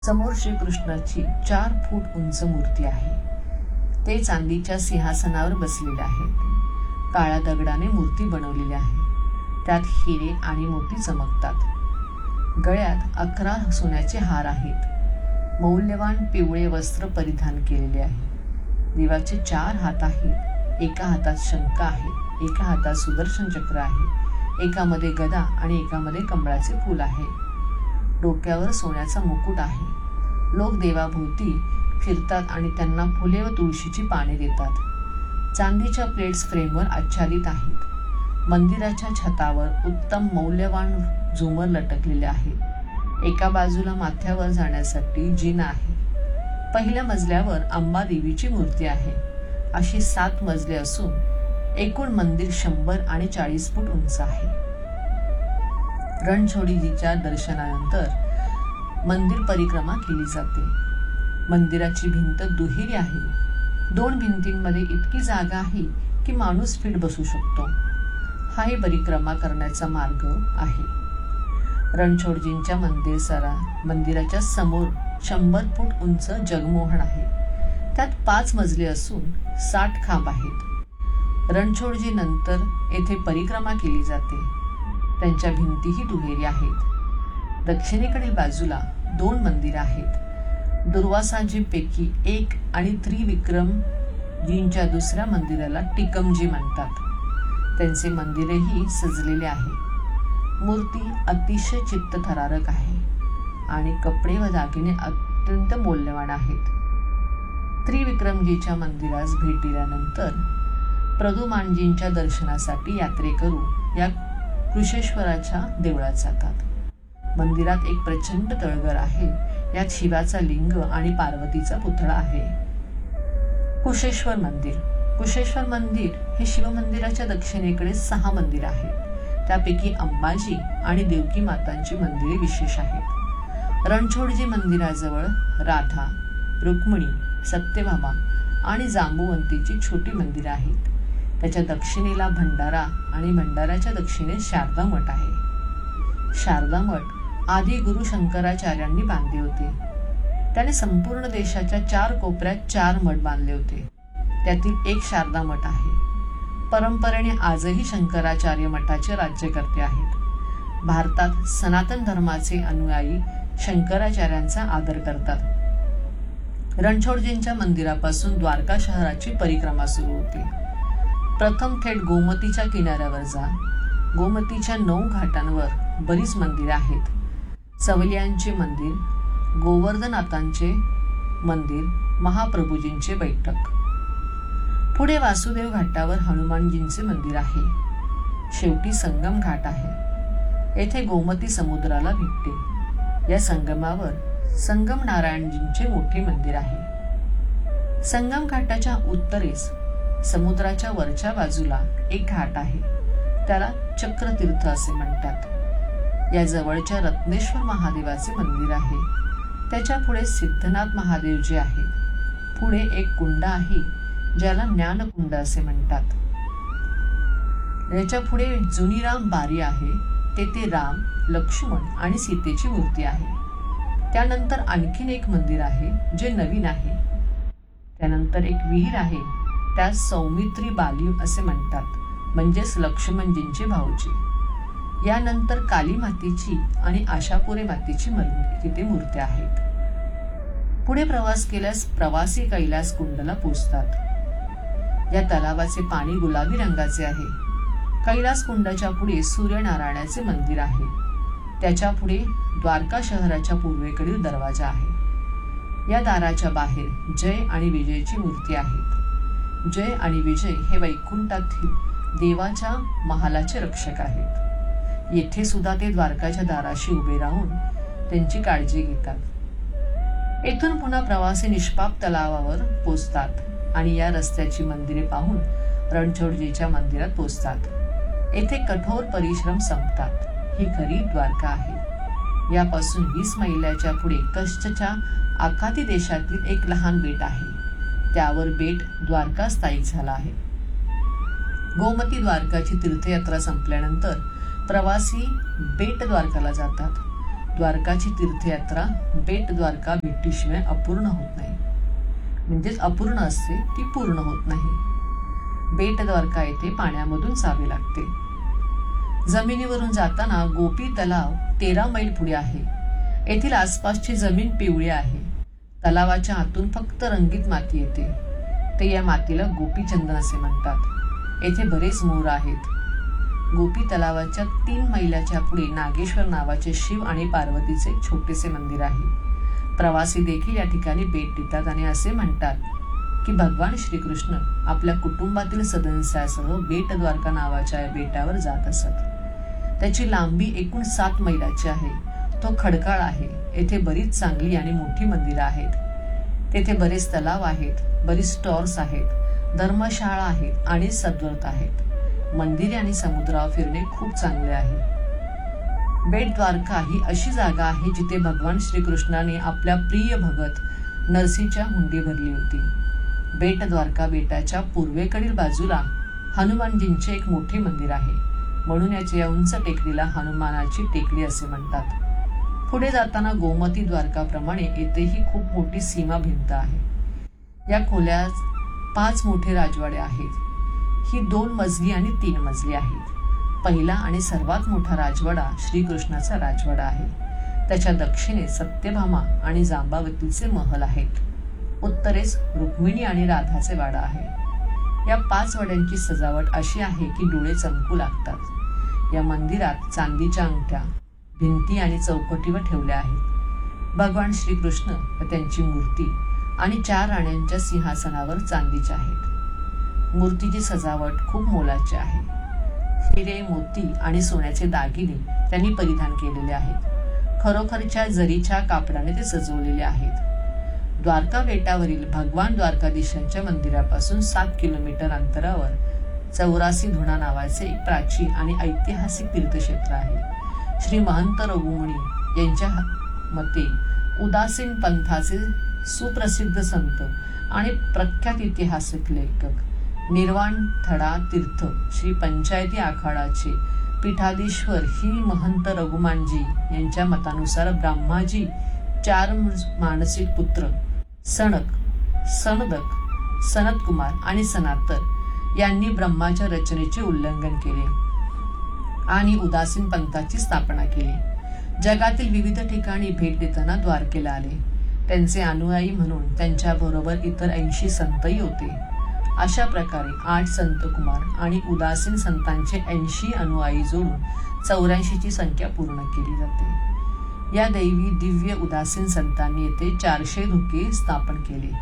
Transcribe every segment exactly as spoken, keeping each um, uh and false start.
समोर श्रीकृष्णाची चार फूट उंच मूर्ती आहे. ते चांदीच्या सिंहासनावर बसलेले आहेत. काळ्या दगडाने मूर्ती बनवलेली आहे. त्यात हिरे आणि मोती चमकतात. गळ्यात अकरा सोन्याचे हार आहेत. मौल्यवान पिवळे वस्त्र परिधान केलेले आहे. देवाचे चार हात आहेत. एका हातात शंख आहे, एका हातात सुदर्शन चक्र आहे, एकामध्ये गदा आणि एकामध्ये कमळाचे फूल आहे. डोक्यावर सोन्याचा मुकुट आहे. लोक देवाभोवती फिरतात आणि त्यांना फुले व तुळशीची पाने देतात. चांदीच्या प्लेट्स फ्रेमवर आच्छादित आहेत. मंदिराच्या छतावर उत्तम मौल्यवान झुमर लटकलेले आहे. एका बाजूला माथ्यावर जाण्यासाठी जिना आहे. पहिल्या मजल्यावर अंबा देवीची मूर्ती आहे. अशी सात मजले असून एकूण मंदिर शंभर आणि चाळीस फूट उंच आहे. रणछोडजीच्या दर्शनानंतर मंदिर परिक्रमा केली जाते. मंदिराची भिंत दुहेरी आहे. दोन भिंतींमध्ये इतकी जागा आहे की माणूस फिट बसू शकतो. हाही परिक्रमा करण्याचा मार्ग आहे. रणछोडजींच्या मंदिरसरा मंदिराच्या समोर शंभर फूट उंच जगमोहन आहे. त्यात पाच मजले असून साठ खांब आहेत. रणछोडजी नंतर येथे परिक्रमा केली जाते. त्यांच्या भिंतीही दुहेरी आहेत. दक्षिणेकडील बाजूला दोन मंदिर आहेत. दुर्वासाजींपैकी एक आणि त्रिविक्रमजींच्या दुसऱ्या मंदिराला टिकमजी म्हणतात. त्यांचे मंदिरही सजलेले आहे. मूर्ती अतिशय चित्तथरारक आहे आणि कपडे व दागिने अत्यंत मौल्यवान आहेत. त्रिविक्रमजीच्या मंदिरास भेट दिल्यानंतर प्रदुमानजींच्या दर्शनासाठी यात्रेकरू या कुशेश्वराच्या देवळात जातात. मंदिरात एक प्रचंड तळघर आहे. यात शिवाचा लिंग आणि पार्वतीचा पुतळा आहे. कुशेश्वर मंदिर कुशेश्वर मंदिर हे शिवमंदिराच्या दक्षिणेकडे सहा मंदिर आहेत. त्यापैकी अंबाजी आणि देवकी मातांची मंदिरे विशेष आहेत. रणछोडजी मंदिराजवळ राधा, रुक्मिणी, सत्यभामा आणि जांबुवंतीची छोटी मंदिरे आहेत. त्याच्या दक्षिणेला भंडारा आणि भंडाराच्या दक्षिणेस शारदा मठ आहे. शारदा मठ आदी गुरु शंकराचार्यांनी बांधले होते. त्याने संपूर्ण देशाच्या चार कोपऱ्यात चार मठ बांधले होते. त्यातील एक शारदा मठ आहे. परंपरेने आजही शंकराचार्य मठाचे राज्यकर्ते आहेत. भारतात सनातन धर्माचे अनुयायी शंकराचार्यांचा आदर करतात. रणछोडजींच्या मंदिरापासून द्वारका शहराची परिक्रमा सुरू होते. प्रथम थेट गोमतीच्या किनाऱ्यावर जा. गोमतीच्या नऊ घाटांवर बरीच मंदिरे आहेत. चवलियांचे मंदिर, गोवर्धनाथांचे मंदिर, महाप्रभूजींचे बैठक. पुढे वासुदेव घाटावर हनुमानजींचे मंदिर आहे. शेवटी संगम घाट आहे. येथे गोमती समुद्राला भेटते. या संगमावर संगम नारायणजींचे मोठे मंदिर आहे. संगम घाटाच्या उत्तरेस समुद्राच्या वरच्या बाजूला एक घाट आहे. त्याला चक्रतीर्थ असे म्हणतात. या जवळच्या रत्नेश्वर महादेवाचे मंदिर आहे. त्याच्या पुढे सिद्धनाथ महादेवजी आहेत. पुढे एक कुंड आहे ज्याला ज्ञानकुंड असे म्हणतात. याच्या पुढे जुनीराम बारी आहे. तेथे राम, लक्ष्मण आणि सीतेची मूर्ती आहे. त्यानंतर आणखीन एक मंदिर आहे जे नवीन आहे. त्यानंतर एक विहीर आहे. त्यास सौमित्री बाली असे म्हणतात, म्हणजेच लक्ष्मणजींचे भाऊजी. यानंतर काली मातेची आणि आशापुरे मातेची तिथे मूर्त्या आहेत. पुढे प्रवास केल्यास प्रवासी कैलास कुंडला पोचतात. या तलावाचे पाणी गुलाबी रंगाचे आहे. कैलास कुंडाच्या पुढे सूर्यनारायणाचे मंदिर आहे. त्याच्या पुढे द्वारका शहराच्या पूर्वेकडील दरवाजा आहे. या दाराच्या बाहेर जय आणि विजयची मूर्ती आहेत. जय आणि विजय हे वैकुंठातील देवाच्या महालाचे रक्षक आहेत. येथे सुद्धा ते द्वारकाच्या दाराशी उभे राहून त्यांची काळजी घेतात. येथून पुन्हा प्रवासी निष्पाप तलावावर पोचतात आणि या रस्त्याची मंदिरे पाहून रणछोडजीच्या मंदिरात पोचतात. येथे कठोर परिश्रम संपतात. ही खरी द्वारका आहे. यापासून वीस मैलाच्या पुढे कच्छच्या आखाती देशातील एक लहान बेट आहे. त्यावर बेट द्वारका स्थायिक झाला आहे. गोमती द्वारकाची तीर्थयात्रा संपल्यानंतर प्रवासी बेट द्वारकाला जातात. द्वारकाची तीर्थयात्रा बेट द्वारका भेटीशिवाय अपूर्ण होत नाही. म्हणजेच अपूर्ण असते ती पूर्ण होत नाही. बेट द्वारका येथे पाण्यामधून जावे लागते. जमिनीवरून जाताना गोपी तलाव तेरा मैल पुढे आहे. येथील आसपासची जमीन पिवळी आहे. तलावाच्या आतून फक्त रंगीत माती येते. ते या मातीला गोपीचंदन असे म्हणतात. येथे बरेच मोर आहेत. गोपी तलावाच्या तीन मैलाच्या पुढे नागेश्वर नावाचे शिव आणि पार्वतीचे एक छोटेसे मंदिर आहे. प्रवासी देखील या ठिकाणी भेट देतात आणि असे म्हणतात की भगवान श्रीकृष्ण आपल्या कुटुंबातील सदस्यासह बेट द्वारका नावाच्या बेटावर जात असत. त्याची लांबी एकूण सात मैलाची आहे. तो खडकाळ आहे. येथे बरीच चांगली आणि मोठी मंदिरं आहेत. तेथे बरेच तलाव आहेत, बरीच स्टॉर्स आहेत, धर्मशाळा आहेत आणि सद्वर्त आहेत. मंदिरे आणि समुद्रावर फिरणे खूप चांगले आहे. बेट द्वारका ही अशी जागा आहे जिथे भगवान श्रीकृष्णाने आपल्या प्रिय भगत नरसीच्या हुंडी भरली होती. बेट द्वारका बेटाच्या पूर्वेकडील बाजूला हनुमानजींचे एक मोठे मंदिर आहे. म्हणून याच्या या उंच टेकडीला हनुमानाची टेकडी असे म्हणतात. पुढे जाताना गोमती द्वारकाप्रमाणे येथेही खूप मोठी सीमा भिंत आहे. या खोल्यात पाच मोठे राजवाडे आहेत. ही दोन मजली आणि तीन मजली आहेत. पहिला आणि सर्वात मोठा राजवाडा श्रीकृष्णाचा राजवाडा आहे. त्याच्या दक्षिणेत सत्यभामा आणि जांबावतीचे महल आहेत. उत्तरेस रुक्मिणी आणि राधाचे वाडा आहे. या पाच वाड्यांची सजावट अशी आहे की डोळे चमकू लागतात. या मंदिरात चांदीच्या अंगठ्या भिंती आणि चौकटीवर ठेवल्या आहेत. भगवान श्रीकृष्ण व त्यांची मूर्ती आणि चार राण्यांच्या सिंहासनावर चांदीच्या आहेत. मूर्तीची सजावट खूप मोलाची आहे. हिरे, मोती आणि सोन्याचे दागिने त्यांनी परिधान केलेले आहेत. खरोखरच्या जरीच्या कापडाने ते सजवलेले आहेत. द्वारका बेटावरील भगवान द्वारकाधीशांच्या मंदिरापासून सात किलोमीटर अंतरावर चौरासी धुणा नावाचे एक प्राचीन आणि ऐतिहासिक तीर्थक्षेत्र आहे. श्री महंत रघुमुनी यांच्या मते उदासीन पंथाचे सुप्रसिद्ध संत आणि प्रख्यात ऐतिहासिक लेखक निर्वाण थडा तीर्थ श्री पंचायती आखाडाचे पीठाधीश्वर ही महंत रघुमानजी यांच्या मतानुसार ब्रह्माजी चार मानसिक पुत्र सनक, सनदक, सनतकुमार आणि सनातर यांनी ब्रह्माच्या रचनेचे उल्लंघन केले आणि उदासीन पंथाची स्थापना केली. जगातील विविध ठिकाणी भेट देताना द्वारकेला आले. त्यांचे अनुयायी म्हणून त्यांच्या बरोबर इतर ऐंशी संतही होते. अशा प्रकारे आठ संत कुमार आणि उदासीन संतांचे ऐंशी अनुयायी जोडून चौऱ्याऐंशी ची संख्या पूर्ण केली जाते. या दैवी दिव्य उदासीन संतांनी येथे चारशे धुके स्थापन केले.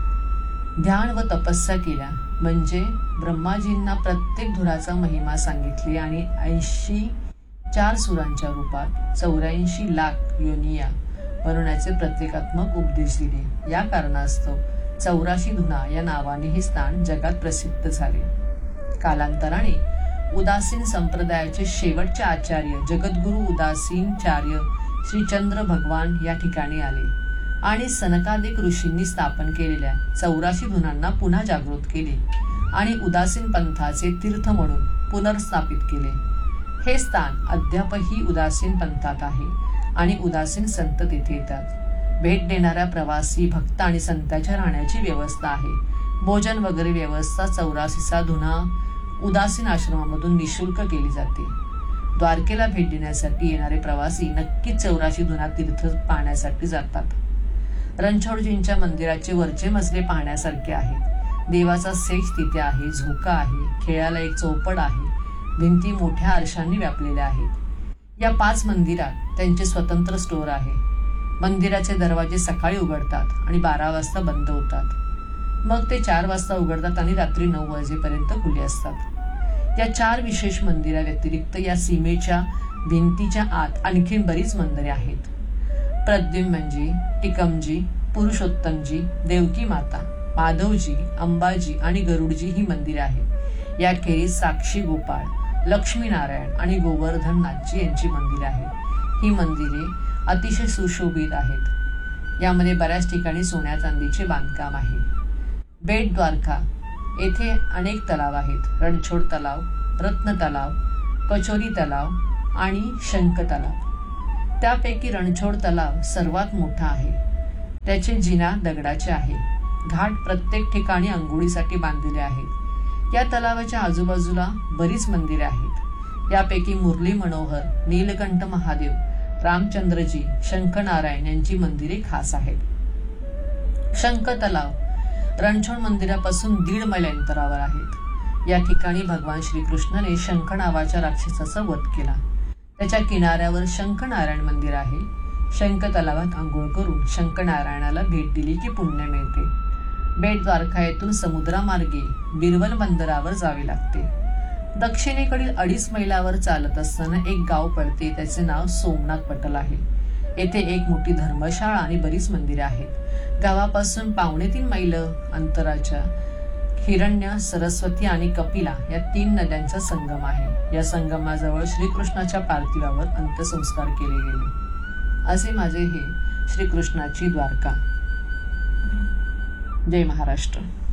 ध्यान व तपस्या केल्या म्हणजे ब्रह्माजींना प्रत्येक धुराचा महिमा सांगितली आणि ऐंशी चार सुरांच्या रूपात चौऱ्याऐंशी लाख योनिया बनवण्याचे प्रतीकात्मक उपदेश दिले. या कारणास्तव चौराशी धुना या नावाने हे स्थान जगात प्रसिद्ध झाले. कालांतराने उदासीन संप्रदायाचे शेवटचे आचार्य जगद्गुरु उदासीनचार्य श्री चंद्र भगवान या ठिकाणी आले आणि सनकादिक ऋषींनी स्थापन केलेल्या चौराशी धुनांना पुन्हा जागृत केले आणि उदासीन पंथाचे तीर्थ म्हणून पुनर्स्थापित केले. हे स्थान अद्यापही उदासीन पंथात आहे आणि उदासीन संत तेथे येतात. भेट देणाऱ्या प्रवासी भक्त आणि संतांच्या राहण्याची व्यवस्था आहे. भोजन वगैरे व्यवस्था चौरासीचा धुना उदासीन आश्रमामधून निशुल्क केली जाते. द्वारकेला भेट देण्यासाठी येणारे प्रवासी नक्कीच चौराशी धुना तीर्थ पाहण्यासाठी जातात. रणछोडजींच्या मंदिराचे वरचे मजले पाहण्यासारखे आहेत. देवाचा सेज तिथे आहे, झोका आहे, खेळायला एक चौपट आहे, भिंती मोठ्या आरशांनी व्यापलेल्या आहेत. या पाच मंदिरात त्यांचे स्वतंत्र स्टोअर आहे. मंदिराचे दरवाजे सकाळी उघडतात आणि बारा वाजता बंद होतात. मग ते चार वाजता उघडतात आणि रात्री नऊ वाजेपर्यंत खुले असतात. या चार विशेष मंदिरा व्यतिरिक्त या सीमेच्या भिंतीच्या आत आणखीन बरीच मंदिरे आहेत. प्रद्युम्नजी, टिकमजी, पुरुषोत्तमजी, देवकी माता, माधवजी, अंबाजी आणि गरुडजी ही मंदिरे आहेत. याखेरीज साक्षी गोपाळ, लक्ष्मीनारायण आणि गोवर्धननाथजी यांची मंदिरे आहेत. ही मंदिरे अतिशय सुशोभित आहेत. यामध्ये बऱ्याच ठिकाणी सोन्या चांदीचे बांधकाम आहे. बेट द्वारका येथे अनेक तलाव आहेत. रणछोड तलाव, रत्न तलाव, कचोरी तलाव आणि शंख तलाव. त्यापैकी रणछोड तलाव सर्वात मोठा आहे. त्याचे जिना दगडाचे आहे. घाट प्रत्येक ठिकाणी अंघोळीसाठी बांधलेले आहेत. या तलावाच्या आजूबाजूला बरीच मंदिरे आहेत. यापैकी मुरली मनोहर, नीलकंठ महादेव, रामचंद्रजी, शंखनारायण यांची मंदिरे खास आहेत. शंख तलाव रणछोड मंदिरापासून दीड मैल अंतरावर आहेत. या ठिकाणी भगवान श्रीकृष्णाने शंख नावाच्या राक्षसाचा वध केला. त्याच्या किनाऱ्यावर शंखनारायण मंदिर आहे. शंख तलावात आंघोळ करून शंखनारायणाला भेट दिली की पुण्य मिळते. बेट द्वारका येथून समुद्रामार्गे बिरवल बंदरावर जावे लागते. दक्षिणेकडील अडीच मैलावर चालत असताना एक गाव पडते. त्याचे नाव सोमनाथ पटल आहे. येथे एक मोठी धर्मशाळा आणि बरीच मंदिरे आहेत. गावापासून पावणे तीन मैल अंतराच्या हिरण्य, सरस्वती आणि कपिला या तीन नद्यांचा संगम आहे. या संगमाजवळ श्रीकृष्णाच्या पार्थिवावर अंत्यसंस्कार केले गेले. असे माझे हे श्रीकृष्णाची द्वारका. जय महाराष्ट्र.